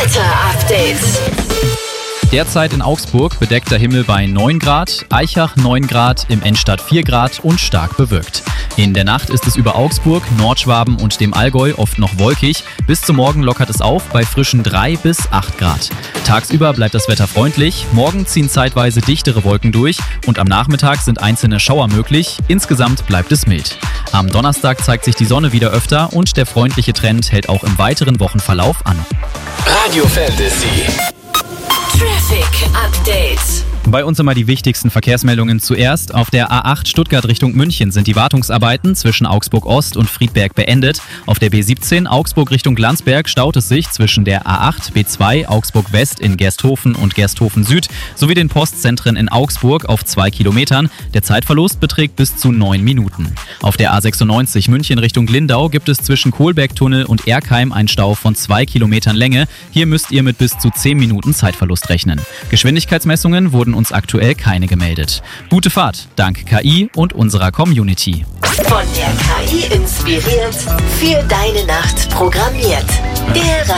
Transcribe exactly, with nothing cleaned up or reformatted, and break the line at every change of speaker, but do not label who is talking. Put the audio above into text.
Wetter-Update.
Derzeit in Augsburg bedeckter Himmel bei neun Grad, Aichach neun Grad, im Endstadt vier Grad und stark bewölkt. In der Nacht ist es über Augsburg, Nordschwaben und dem Allgäu oft noch wolkig. Bis zum Morgen lockert es auf bei frischen drei bis acht Grad. Tagsüber bleibt das Wetter freundlich, morgen ziehen zeitweise dichtere Wolken durch und am Nachmittag sind einzelne Schauer möglich. Insgesamt bleibt es mild. Am Donnerstag zeigt sich die Sonne wieder öfter und der freundliche Trend hält auch im weiteren Wochenverlauf an.
Radio Fantasy.
Traffic Update.
Bei uns immer die wichtigsten Verkehrsmeldungen zuerst. Auf der A acht Stuttgart Richtung München sind die Wartungsarbeiten zwischen Augsburg Ost und Friedberg beendet. Auf der B siebzehn Augsburg Richtung Landsberg staut es sich zwischen der A acht, B zwei, Augsburg West in Gersthofen und Gersthofen Süd sowie den Postzentren in Augsburg auf zwei Kilometern. Der Zeitverlust beträgt bis zu neun Minuten. Auf der A sechsundneunzig München Richtung Lindau gibt es zwischen Kohlbergtunnel und Erkheim einen Stau von zwei Kilometern Länge. Hier müsst ihr mit bis zu zehn Minuten Zeitverlust rechnen. Geschwindigkeitsmessungen wurden uns aktuell keine gemeldet. Gute Fahrt, dank K I und unserer Community.
Von der K I inspiriert, für deine Nacht programmiert. Der